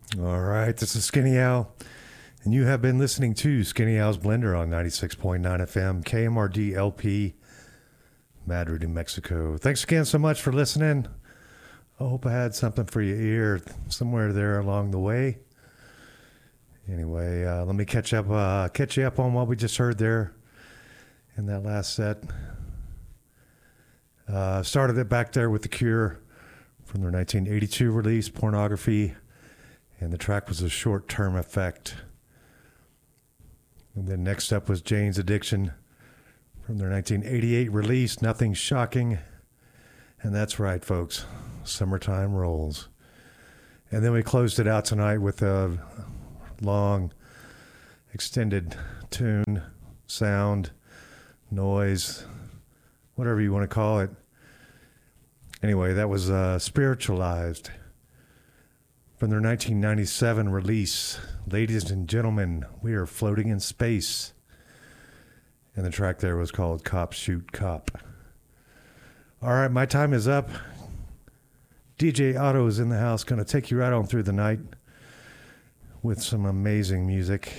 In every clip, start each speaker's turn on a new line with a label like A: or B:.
A: All right, this is Skinny Al, and you have been listening to Skinny Al's Blender on 96.9 FM, KMRD LP, Madrid, New Mexico. Thanks again so much for listening. I hope I had something for your ear somewhere there along the way. Anyway, let me catch you up on what we just heard there in that last set. Started it back there with The Cure from their 1982 release, Pornography. And the track was A Short-Term Effect. And then next up was Jane's Addiction from their 1988 release, Nothing Shocking. And that's right, folks. Summertime rolls. And then we closed it out tonight with a long, extended tune, sound, noise, whatever you want to call it. Anyway, that was Spiritualized from their 1997 release, Ladies and Gentlemen, We Are Floating in Space. And the track there was called Cop Shoot Cop. All right, my time is up. DJ Otto is in the house, going to take you right on through the night with some amazing music.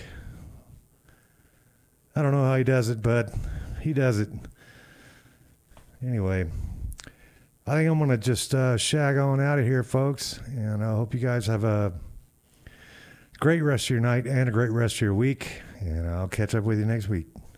A: I don't know how he does it, but he does it. Anyway, I think I'm going to just shag on out of here, folks. And I hope you guys have a great rest of your night and a great rest of your week. And I'll catch up with you next week.